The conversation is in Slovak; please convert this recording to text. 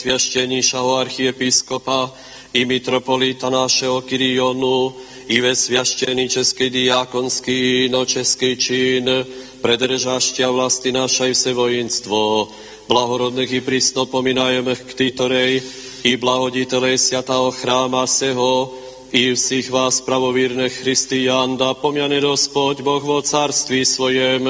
sviašteníšaho archiepiskopa i mitropolita našeho Kyrionu, i ve sviaštený český diakonský, no český čin, predržašťa vlasti našej vsevojinstvo, blahorodných i prísno pominajemých k týtorej, i blahoditelej sviatého chráma seho, i všich vás pravovírnych Christian, da pomiane Gospod Boh vo carství svojem,